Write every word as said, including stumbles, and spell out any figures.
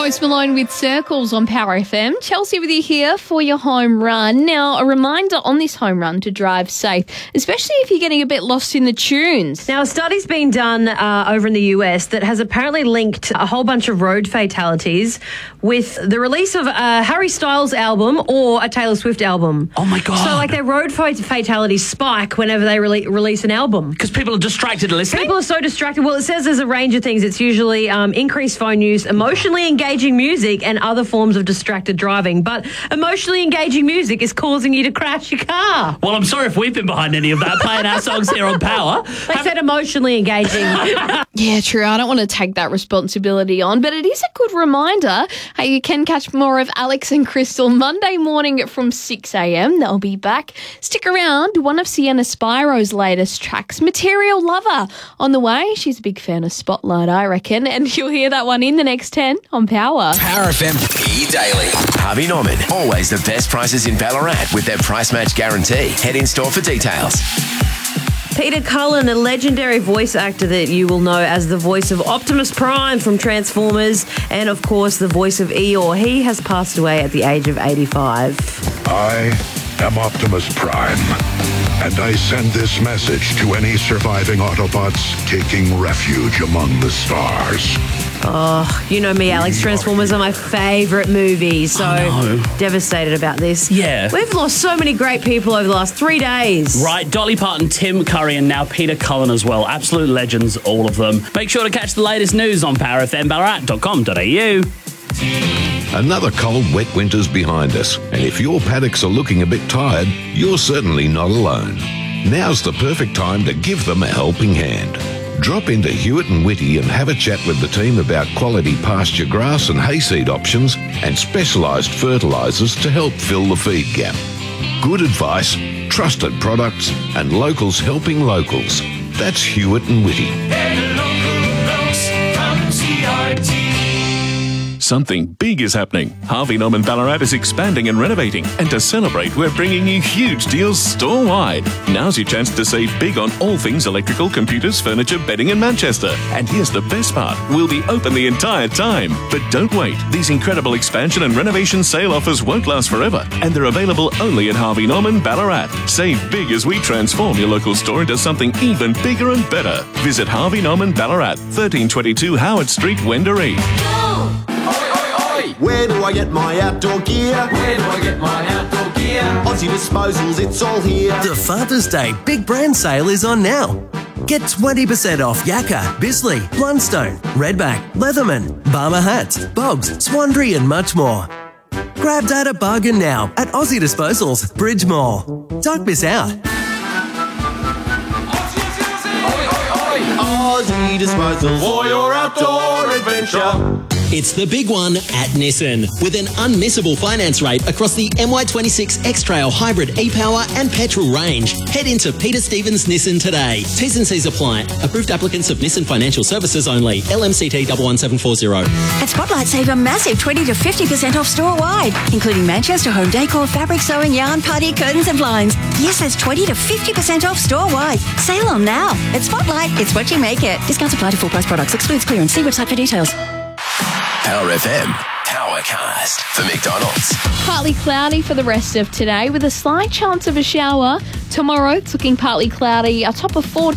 Post Malone with Circles on Power F M. Chelsea with you here for your home run. Now, a reminder on this home run to drive safe, especially if you're getting a bit lost in the tunes. Now, a study's been done uh, over in the U S that has apparently linked a whole bunch of road fatalities with the release of a Harry Styles album or a Taylor Swift album. Oh, my God. So, like, their road fatalities spike whenever they re- release an album. Because people are distracted listening? People are so distracted. Well, it says there's a range of things. It's usually um, increased phone use, emotionally engaging music, and other forms of distracted driving. But emotionally engaging music is causing you to crash your car. Well, I'm sorry if we've been behind any of that, playing our songs here on Power. They Have said emotionally engaging. Yeah, true. I don't want to take that responsibility on, but it is a good reminder. Hey, you can catch more of Alex and Crystal Monday morning from six a.m. They'll be back. Stick around. One of Sienna Spiro's latest tracks, Material Lover, on the way. She's a big fan of Spotlight, I reckon, and you'll hear that one in the next ten on Power. Power F M E-Daily. Harvey Norman. Always the best prices in Ballarat with their price match guarantee. Head in store for details. Peter Cullen, a legendary voice actor that you will know as the voice of Optimus Prime from Transformers and, of course, the voice of Eeyore. He has passed away at the age of eighty-five. I am Optimus Prime, and I send this message to any surviving Autobots taking refuge among the stars. Oh, you know me, Alex. Transformers are my favourite movies, so oh, no. devastated about this. Yeah. We've lost so many great people over the last three days. Right, Dolly Parton, Tim Curry, and now Peter Cullen as well. Absolute legends, all of them. Make sure to catch the latest news on power f m ballarat dot com dot a u. Another cold, wet winter's behind us, and if your paddocks are looking a bit tired, you're certainly not alone. Now's the perfect time to give them a helping hand. Drop into Hewitt and Whitty and have a chat with the team about quality pasture grass and hayseed options and specialised fertilisers to help fill the feed gap. Good advice, trusted products, and locals helping locals. That's Hewitt and Whitty. Something big is happening. Harvey Norman Ballarat is expanding and renovating. And to celebrate, we're bringing you huge deals store-wide. Now's your chance to save big on all things electrical, computers, furniture, bedding in Manchester. And here's the best part. We'll be open the entire time. But don't wait. These incredible expansion and renovation sale offers won't last forever. And they're available only at Harvey Norman Ballarat. Save big as we transform your local store into something even bigger and better. Visit Harvey Norman Ballarat, thirteen twenty-two Howard Street, Wendouree. Where do I get my outdoor gear? Where do I get my outdoor gear? Aussie Disposals, it's all here. The Father's Day Big Brand Sale is on now. Get twenty percent off Yakka, Bisley, Blundstone, Redback, Leatherman, Barmer Hats, Bobs, Swandry and much more. Grab that at bargain now at Aussie Disposals, Bridge Mall. Don't miss out. Aussie Disposals for your outdoor adventure. It's the big one at Nissan, with an unmissable finance rate across the M Y twenty-six X-Trail Hybrid e-Power and petrol range. Head into Peter Stevens Nissan today. T's and C's apply. Approved applicants of Nissan Financial Services only. L M C T one one seven four zero. At Spotlight, save a massive twenty to fifty percent off store-wide, including Manchester home decor, fabric sewing, yarn, party, curtains and blinds. Yes, that's twenty to fifty percent off store-wide. Sale on now. At Spotlight, it's what you make it. Discounts apply to full price products. Excludes clearance. See website for details. Power F M, Powercast for McDonald's. Partly cloudy for the rest of today with a slight chance of a shower. Tomorrow, it's looking partly cloudy, a top of four